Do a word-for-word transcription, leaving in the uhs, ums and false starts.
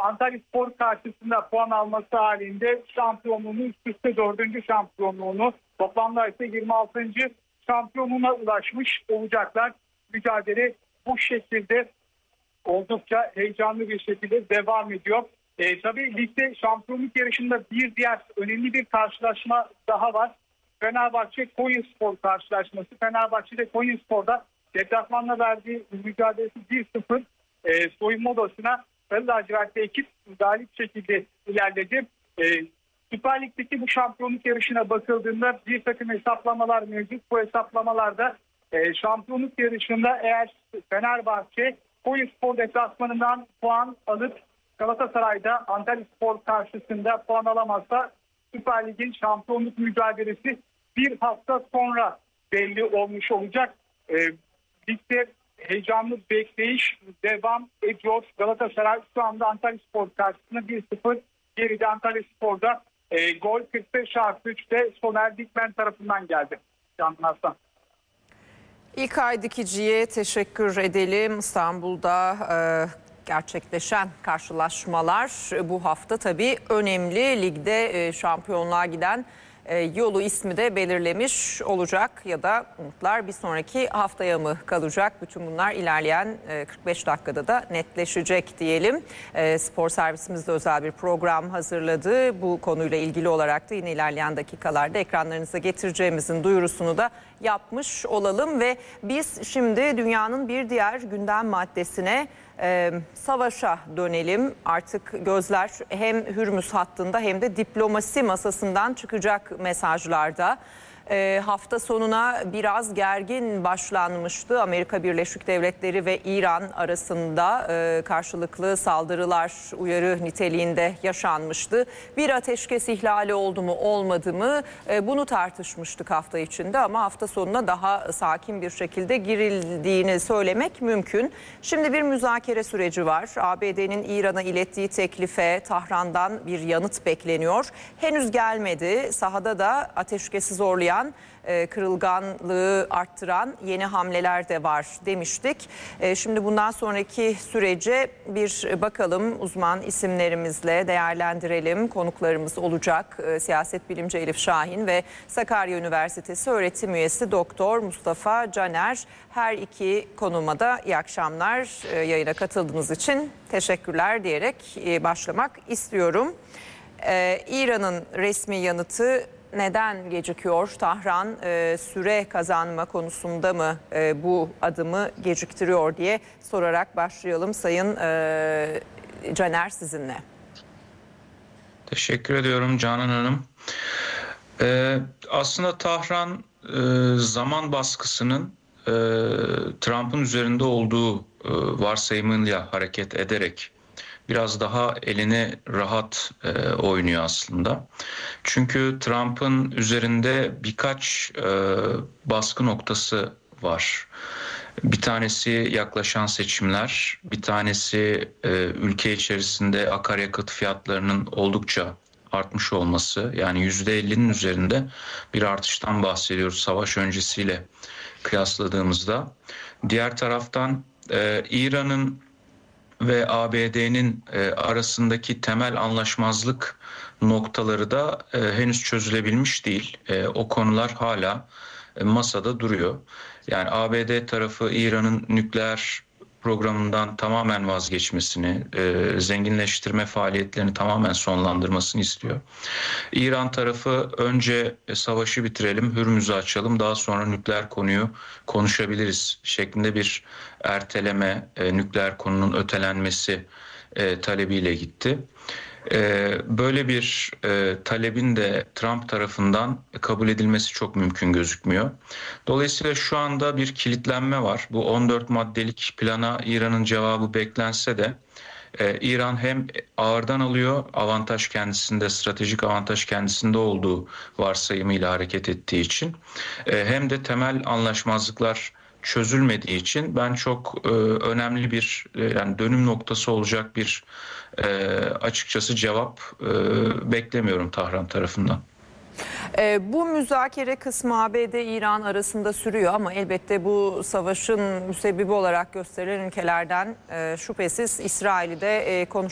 Antalyaspor karşısında puan alması halinde şampiyonluğunu üst üste dördüncü şampiyonluğunu toplamda ise yirmi altıncı şampiyonluğuna ulaşmış olacaklar. Mücadele bu şekilde oldukça heyecanlı bir şekilde devam ediyor. E, tabii ligde şampiyonluk yarışında bir diğer önemli bir karşılaşma daha var. Fenerbahçe Konyaspor karşılaşması. Fenerbahçe'de Konyaspor'da deplasmanla verdiği mücadelesi bir sıfır e, soyunma odasına Sarı lacivertli ekip galip şekilde ilerledi. E, Süper Lig'deki bu şampiyonluk yarışına bakıldığında bir takım hesaplamalar mevcut. Bu hesaplamalarda e, şampiyonluk yarışında eğer Fenerbahçe Konyaspor deplasmanından puan alıp Galatasaray'da Antalyaspor karşısında puan alamazsa Süper Lig'in şampiyonluk mücadelesi bir hafta sonra belli olmuş olacak. E, ligde heyecanlı bekleyiş devam ediyor. Galatasaray şu anda Antalyaspor karşısında bir sıfır geride. Antalyaspor'da e, gol kırk beş artı üçte Soner Dikmen tarafından geldi. Can Aslan. İlkay Dikici'ye teşekkür edelim. İstanbul'da e, gerçekleşen karşılaşmalar bu hafta tabii önemli. Ligde e, şampiyonluğa giden e, yolu ismi de belirlemiş olacak ya da umutlar bir sonraki haftaya mı kalacak? Bütün bunlar ilerleyen e, kırk beş dakikada da netleşecek diyelim. E, spor servisimizde özel bir program hazırladı. Bu konuyla ilgili olarak da yine ilerleyen dakikalarda ekranlarınıza getireceğimizin duyurusunu da yapmış olalım ve biz şimdi dünyanın bir diğer gündem maddesine e, savaşa dönelim. Artık gözler hem Hürmüz hattında hem de diplomasi masasından çıkacak mesajlarda. E, hafta sonuna biraz gergin başlanmıştı. Amerika Birleşik Devletleri ve İran arasında e, karşılıklı saldırılar uyarı niteliğinde yaşanmıştı. Bir ateşkes ihlali oldu mu olmadı mı e, bunu tartışmıştık hafta içinde ama hafta sonuna daha sakin bir şekilde girildiğini söylemek mümkün. Şimdi bir müzakere süreci var. A B D'nin İran'a ilettiği teklife Tahran'dan bir yanıt bekleniyor. Henüz gelmedi. Sahada da ateşkesi zorlayan, kırılganlığı arttıran yeni hamleler de var demiştik. Şimdi bundan sonraki sürece bir bakalım, uzman isimlerimizle değerlendirelim. Konuklarımız olacak. Siyaset bilimci Elif Şahin ve Sakarya Üniversitesi öğretim üyesi Doktor Mustafa Caner. Her iki konuma da iyi akşamlar. Yayına katıldığınız için teşekkürler diyerek başlamak istiyorum. İran'ın resmi yanıtı neden gecikiyor? Tahran e, süre kazanma konusunda mı e, bu adımı geciktiriyor diye sorarak başlayalım. Sayın e, Caner, sizinle. Teşekkür ediyorum Canan Hanım. Ee, aslında Tahran e, zaman baskısının e, Trump'ın üzerinde olduğu e, varsayımıyla hareket ederek biraz daha eline rahat e, oynuyor aslında. Çünkü Trump'ın üzerinde birkaç e, baskı noktası var. Bir tanesi yaklaşan seçimler, bir tanesi e, ülke içerisinde akaryakıt fiyatlarının oldukça artmış olması. Yani yüzde ellinin üzerinde bir artıştan bahsediyoruz savaş öncesiyle kıyasladığımızda. Diğer taraftan e, İran'ın ve A B D'nin e, arasındaki temel anlaşmazlık noktaları da e, henüz çözülebilmiş değil. E, o konular hala e, masada duruyor. Yani A B D tarafı İran'ın nükleer programından tamamen vazgeçmesini, e, zenginleştirme faaliyetlerini tamamen sonlandırmasını istiyor. İran tarafı önce e, savaşı bitirelim, Hürmüz'ü açalım, daha sonra nükleer konuyu konuşabiliriz şeklinde bir erteleme, e, nükleer konunun ötelenmesi e, talebiyle gitti. Böyle bir e, talebin de Trump tarafından kabul edilmesi çok mümkün gözükmüyor. Dolayısıyla şu anda bir kilitlenme var. Bu on dört maddelik plana İran'ın cevabı beklense de e, İran hem ağırdan alıyor, avantaj kendisinde, stratejik avantaj kendisinde olduğu varsayımıyla hareket ettiği için, e, hem de temel anlaşmazlıklar çözülmediği için ben çok e, önemli bir e, yani dönüm noktası olacak bir e, açıkçası cevap e, beklemiyorum Tahran tarafından. E, bu müzakere kısmı A B D-İran arasında sürüyor ama elbette bu savaşın müsebbibi olarak gösterilen ülkelerden e, şüphesiz İsrail'i de e, konuşuyoruz.